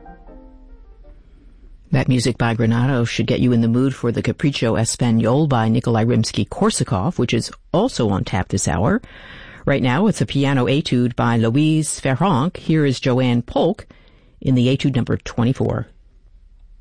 That music by Granados should get you in the mood for the Capriccio Espagnol by Nikolai Rimsky-Korsakov, which is also on tap this hour. Right now, it's a piano etude by Louise Ferranc. Here is Joanne Polk in the etude number 24.